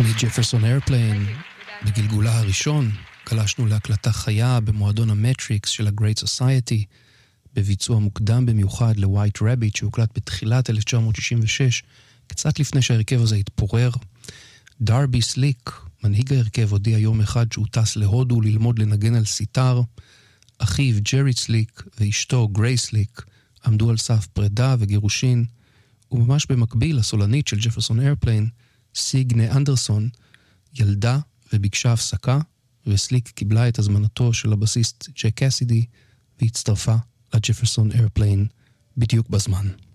מג'פרסון איירפליין, בגלגולה הראשון, גלשנו להקלטה חיה במועדון המטריקס של ה-Great Society, בביצוע מוקדם במיוחד ל-White Rabbit, שהוקלט בתחילת 1966, קצת לפני שההרכב הזה התפורר. דרבי סליק, מנהיג ההרכב, הודיע יום אחד שהוא טס להודו ללמוד לנגן על סיטר. אחיו ג'רי סליק ואשתו גריי סליק עמדו על סף פרידה וגירושין, וממש במקביל הסולנית של ג'פרסון איירפליין, סיגנה אנדרסון, ילדה וביקשה הפסקה, וסליק קיבלה את הזמנתו של הבסיסט ג'ק קסידי, והצטרפה לג'פרסון איירפליין בדיוק בזמן.